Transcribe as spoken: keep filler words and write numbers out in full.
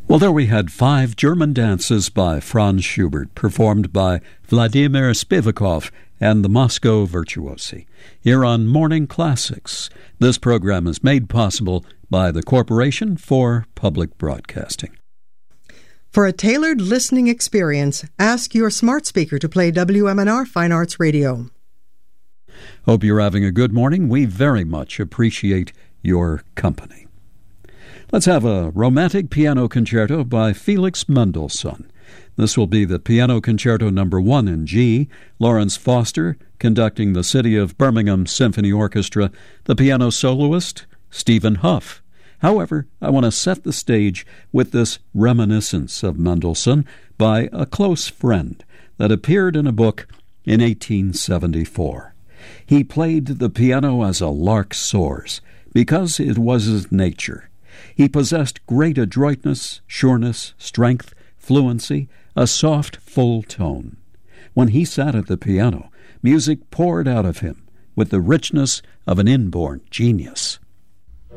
Well, there we had five German dances by Franz Schubert, performed by Vladimir Spivakov and the Moscow Virtuosi, here on Morning Classics. This program is made possible by the Corporation for Public Broadcasting. For a tailored listening experience, ask your smart speaker to play W M N R Fine Arts Radio. Hope you're having a good morning. We very much appreciate your company. Let's have a romantic piano concerto by Felix Mendelssohn. This will be the Piano Concerto Number One in G. Lawrence Foster conducting the City of Birmingham Symphony Orchestra. The piano soloist, Stephen Huff. However, I want to set the stage with this reminiscence of Mendelssohn by a close friend that appeared in a book in eighteen seventy-four. He played the piano as a lark soars, because it was his nature. He possessed great adroitness, sureness, strength, fluency, a soft, full tone. When he sat at the piano, music poured out of him with the richness of an inborn genius.